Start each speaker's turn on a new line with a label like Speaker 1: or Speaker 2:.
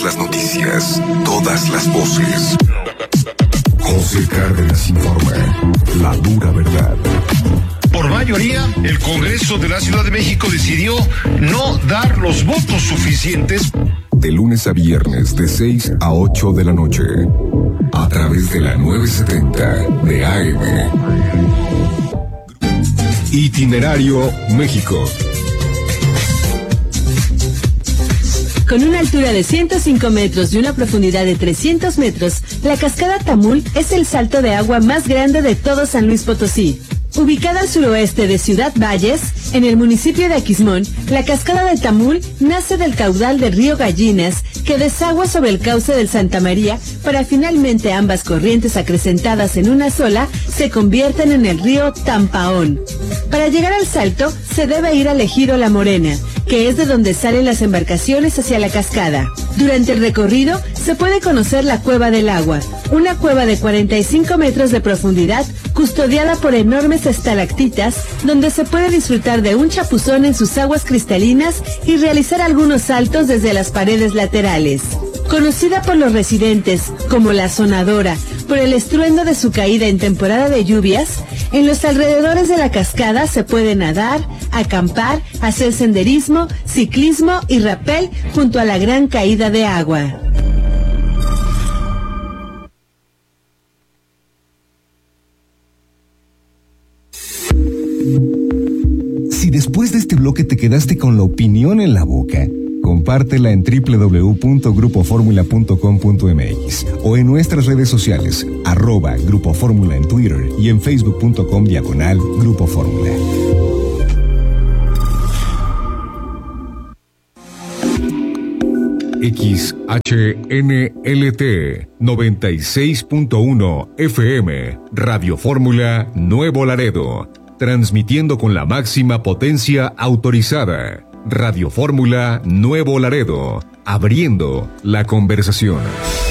Speaker 1: Las noticias, todas las voces. José Cárdenas informa, la dura verdad.
Speaker 2: Por mayoría, el Congreso de la Ciudad de México decidió no dar los votos suficientes.
Speaker 1: De lunes a viernes, de 6 a 8 de la noche, a través de la 970 de AM. Itinerario México.
Speaker 3: Con una altura de 105 metros y una profundidad de 300 metros, la cascada Tamul es el salto de agua más grande de todo San Luis Potosí. Ubicada al suroeste de Ciudad Valles, en el municipio de Aquismón, la cascada de Tamul nace del caudal del río Gallinas, que desagua sobre el cauce del Santa María, para finalmente ambas corrientes acrecentadas en una sola, se convierten en el río Tampaón. Para llegar al salto, se debe ir al ejido La Morena, que es de donde salen las embarcaciones hacia la cascada. Durante el recorrido, se puede conocer la Cueva del Agua, una cueva de 45 metros de profundidad, custodiada por enormes estalactitas, donde se puede disfrutar de un chapuzón en sus aguas cristalinas y realizar algunos saltos desde las paredes laterales. Conocida por los residentes como la Sonadora, por el estruendo de su caída en temporada de lluvias, en los alrededores de la cascada se puede nadar, acampar, hacer senderismo, ciclismo y rapel junto a la gran caída de agua.
Speaker 4: Si después de este bloque te quedaste con la opinión en la boca, compártela en www.grupoformula.com.mx o en nuestras redes sociales, @Grupo Fórmula en Twitter y en facebook.com/Grupo Fórmula. XHNLT 96.1 FM, Radio Fórmula Nuevo Laredo, transmitiendo con la máxima potencia autorizada. Radio Fórmula Nuevo Laredo, abriendo la conversación.